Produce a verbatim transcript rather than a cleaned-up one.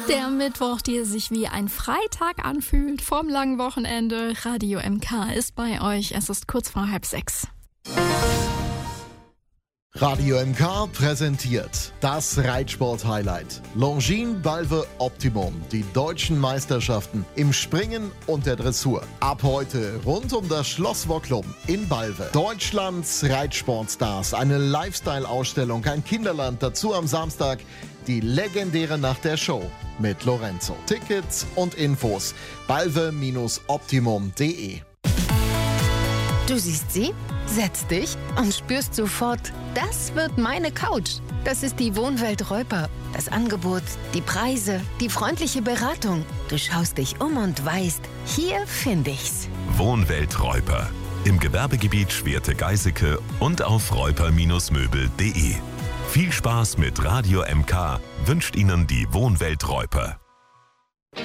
Der Mittwoch, der sich wie ein Freitag anfühlt, vorm langen Wochenende. Radio M K ist bei euch. Es ist kurz vor halb sechs. Radio M K präsentiert das Reitsport-Highlight. Longines Balve Optimum, die deutschen Meisterschaften im Springen und der Dressur. Ab heute rund um das Schloss Wocklum in Balve. Deutschlands Reitsportstars, eine Lifestyle-Ausstellung, ein Kinderland, dazu am Samstag die legendäre Nacht der Show mit Lorenzo. Tickets und Infos balve Optimum punkt de. Du siehst sie, setzt dich und spürst sofort, das wird meine Couch. Das ist die Wohnwelt Reuper. Das Angebot, die Preise, die freundliche Beratung. Du schaust dich um und weißt, hier finde ich's. Wohnwelt Reuper. Im Gewerbegebiet Schwerte-Geiseke und auf reuper Möbel punkt de. Viel Spaß mit Radio M K wünscht Ihnen die Wohnwelt Reuper.